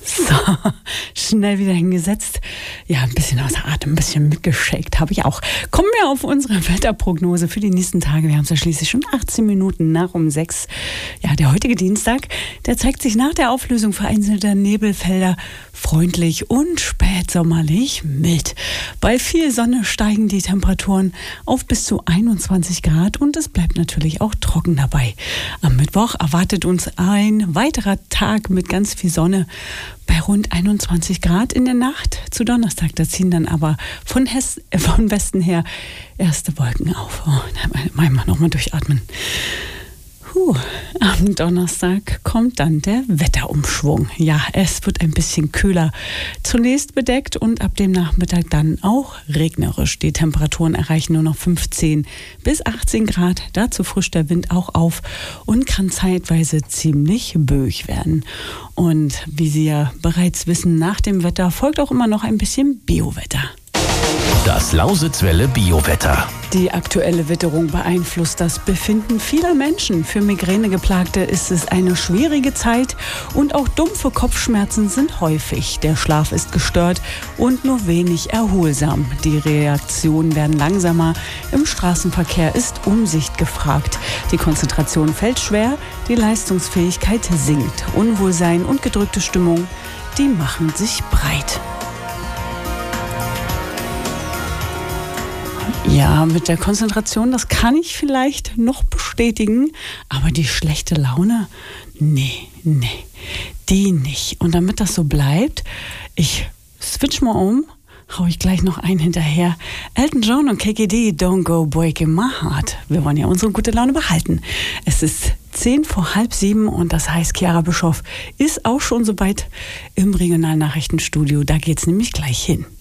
So, schnell wieder hingesetzt. Ja, ein bisschen außer Atem, ein bisschen mitgeschakt habe ich auch. Kommen wir auf unsere Wetterprognose für die nächsten Tage. Wir haben es ja schließlich schon 18 Minuten nach um 6. Ja, der heutige Dienstag, der zeigt sich nach der Auflösung vereinzelter Nebelfelder freundlich und spätsommerlich mild. Bei viel Sonne steigen die Temperaturen auf bis zu 21 Grad und es bleibt natürlich auch trocken dabei. Am Mittwoch erwartet uns ein weiterer Tag mit ganz viel Sonne bei rund 21 Grad in der Nacht zu Donnerstag. Da ziehen dann aber von Westen her erste Wolken auf. Oh, da mal nochmal durchatmen. Am Donnerstag kommt dann der Wetterumschwung. Ja, es wird ein bisschen kühler. Zunächst bedeckt und ab dem Nachmittag dann auch regnerisch. Die Temperaturen erreichen nur noch 15 bis 18 Grad. Dazu frischt der Wind auch auf und kann zeitweise ziemlich böig werden. Und wie Sie ja bereits wissen, nach dem Wetter folgt auch immer noch ein bisschen Biowetter. Das Lausitzwelle Biowetter. Die aktuelle Witterung beeinflusst das Befinden vieler Menschen. Für Migränegeplagte ist es eine schwierige Zeit und auch dumpfe Kopfschmerzen sind häufig. Der Schlaf ist gestört und nur wenig erholsam. Die Reaktionen werden langsamer. Im Straßenverkehr ist Umsicht gefragt. Die Konzentration fällt schwer, die Leistungsfähigkeit sinkt. Unwohlsein und gedrückte Stimmung, die machen sich breit. Ja, mit der Konzentration, das kann ich vielleicht noch bestätigen, aber die schlechte Laune, nee, die nicht. Und damit das so bleibt, ich switch mal um, hau ich gleich noch einen hinterher. Elton John und KKD, Don't Go Breaking My Heart. Wir wollen ja unsere gute Laune behalten. Es ist 6:10 und das heißt, Chiara Bischoff ist auch schon soweit im Regionalnachrichtenstudio. Da geht's nämlich gleich hin.